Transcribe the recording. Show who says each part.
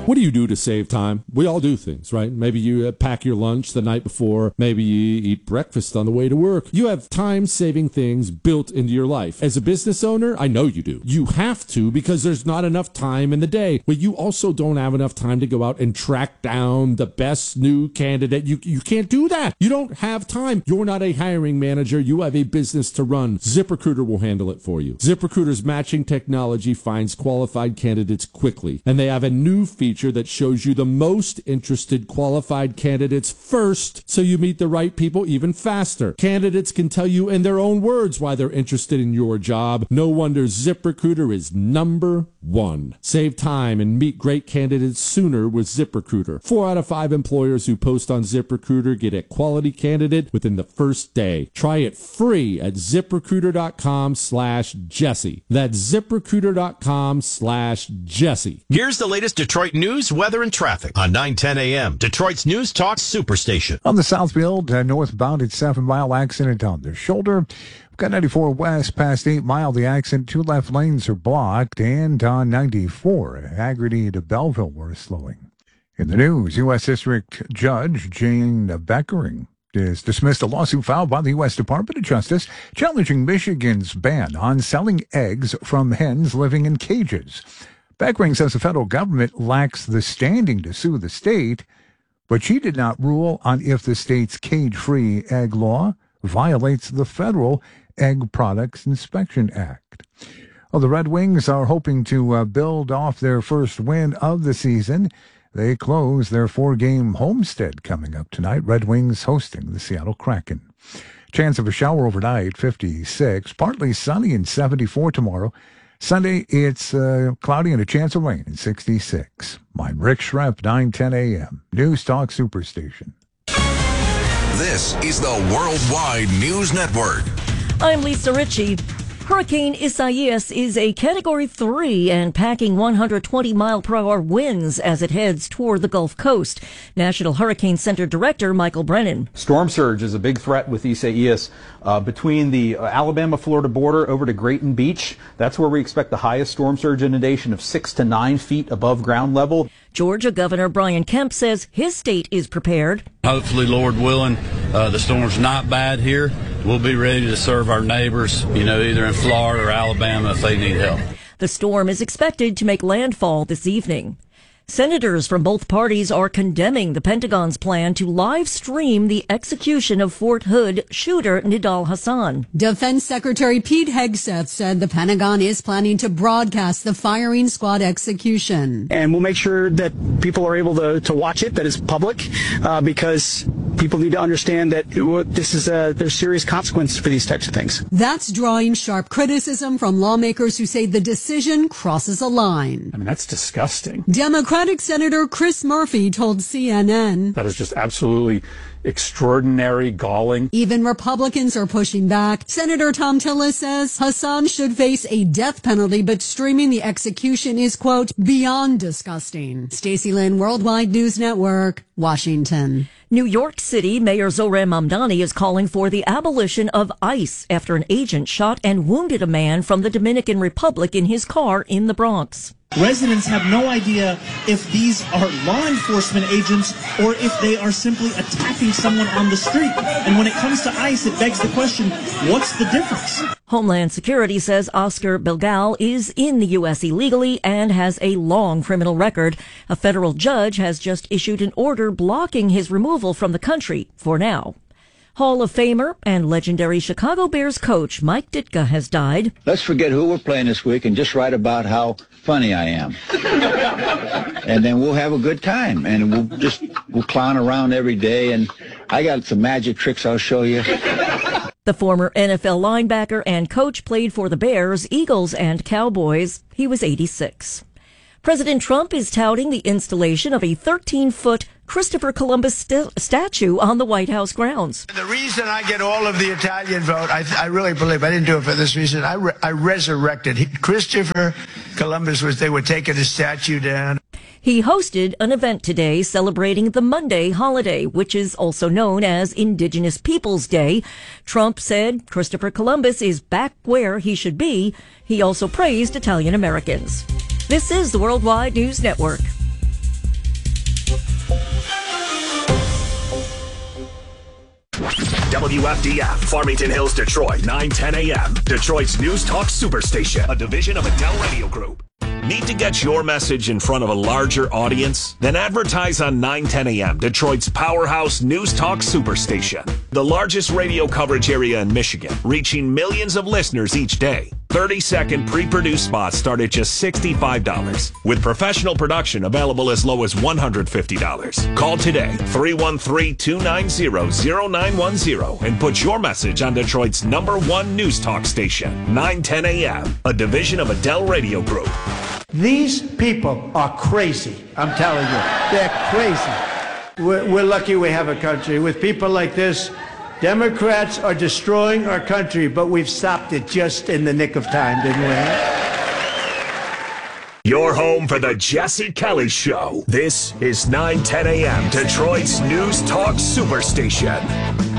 Speaker 1: What do you do to save time? We all do things, right? Maybe you pack your lunch the night before. Maybe you eat breakfast on the way to work. You have time-saving things built into your life. As a business owner, I know you do. You have to because there's not enough time in the day. But you also don't have enough time to go out and track down the best new candidate. You can't do that. You don't have time. You're not a hiring manager. You have a business to run. ZipRecruiter will handle it for you. ZipRecruiter's matching technology finds qualified candidates quickly. And they have a new feature that shows you the most interested qualified candidates first, so you meet the right people even faster. Candidates can tell you in their own words why they're interested in your job. No wonder ZipRecruiter is number one. Save time and meet great candidates sooner with ZipRecruiter. 4 out of 5 employers who post on ZipRecruiter get a quality candidate within the first day. Try it free at ZipRecruiter.com/Jesse. That's ZipRecruiter.com/Jesse.
Speaker 2: Here's the latest Detroit news, weather, and traffic on 9:10 a.m. Detroit's News Talk Superstation.
Speaker 3: On the Southfield, northbound at 7 Mile, accident on the shoulder. We've got 94 west past 8 Mile. The accident, 2 left lanes are blocked. And on 94, Haggerty to Belleville, we're slowing. In the news, U.S. District Judge Jane Beckering has dismissed a lawsuit filed by the U.S. Department of Justice challenging Michigan's ban on selling eggs from hens living in cages. Beckering says the federal government lacks the standing to sue the state, but she did not rule on if the state's cage-free egg law violates the Federal Egg Products Inspection Act. Well, the Red Wings are hoping to build off their first win of the season. They close their 4-game homestead coming up tonight. Red Wings hosting the Seattle Kraken. Chance of a shower overnight, 56. Partly sunny and 74 tomorrow. Sunday, it's cloudy and a chance of rain in 66. I'm Rick Schrepp, 9:10 a.m. News Talk Superstation.
Speaker 4: This is the Worldwide News Network.
Speaker 5: I'm Lisa Ritchie. Hurricane Isaias is a Category 3 and packing 120-mile-per-hour winds as it heads toward the Gulf Coast. National Hurricane Center Director Michael Brennan.
Speaker 6: Storm surge is a big threat with Isaias between the Alabama-Florida border over to Grayton Beach. That's where we expect the highest storm surge inundation of 6 to 9 feet above ground level.
Speaker 5: Georgia Governor Brian Kemp says his state is prepared.
Speaker 7: Hopefully, Lord willing, the storm's not bad here. We'll be ready to serve our neighbors, either in Florida or Alabama if they need help.
Speaker 5: The storm is expected to make landfall this evening. Senators from both parties are condemning the Pentagon's plan to live stream the execution of Fort Hood shooter Nidal Hasan.
Speaker 8: Defense Secretary Pete Hegseth said the Pentagon is planning to broadcast the firing squad execution.
Speaker 9: And we'll make sure that people are able to watch it, that is public, because people need to understand that there's serious consequences for these types of things.
Speaker 8: That's drawing sharp criticism from lawmakers who say the decision crosses a line.
Speaker 10: I mean, that's disgusting.
Speaker 8: Democratic Senator Chris Murphy told CNN.
Speaker 10: That is just absolutely extraordinary, galling.
Speaker 8: Even Republicans are pushing back. Senator Tom Tillis says Hassan should face a death penalty, but streaming the execution is, quote, beyond disgusting. Stacey Lynn, Worldwide News Network, Washington.
Speaker 5: New York City Mayor Zohran Mamdani is calling for the abolition of ICE after an agent shot and wounded a man from the Dominican Republic in his car in the Bronx.
Speaker 11: Residents have no idea if these are law enforcement agents or if they are simply attacking someone on the street. And when it comes to ICE, it begs the question, what's the difference?
Speaker 5: Homeland Security says Oscar Bilgal is in the U.S. illegally and has a long criminal record. A federal judge has just issued an order blocking his removal from the country for now. Hall of Famer and legendary Chicago Bears coach Mike Ditka has died.
Speaker 12: Let's forget who we're playing this week and just write about how funny I am. And then we'll have a good time, and we'll clown around every day, and I got some magic tricks I'll show you.
Speaker 5: The former NFL linebacker and coach played for the Bears, Eagles, and Cowboys. He was 86. President Trump is touting the installation of a 13-foot Christopher Columbus statue on the White House grounds.
Speaker 13: The reason I get all of the Italian vote, I really believe, I didn't do it for this reason, I resurrected Christopher Columbus. They were taking his statue down.
Speaker 5: He hosted an event today celebrating the Monday holiday, which is also known as Indigenous Peoples Day. Trump said Christopher Columbus is back where he should be. He also praised Italian Americans. This is the Worldwide News Network.
Speaker 14: WFDF, Farmington Hills, Detroit, 910 a.m. Detroit's News Talk Superstation, a division of Adele Radio Group. Need to get your message in front of a larger audience? Then advertise on 910 a.m., Detroit's powerhouse News Talk Superstation. The largest radio coverage area in Michigan, reaching millions of listeners each day. 30-second pre-produced spots start at just $65, with professional production available as low as $150. Call today, 313-290-0910, and put your message on Detroit's #1 News Talk station, 910 a.m., a division of Adele Radio Group.
Speaker 13: These people are crazy. I'm telling you, they're crazy. We're lucky we have a country with people like this. Democrats are destroying our country, but we've stopped it just in the nick of time, didn't we?
Speaker 14: Your home for the Jesse Kelly Show. This is 910 a.m. Detroit's News Talk Superstation.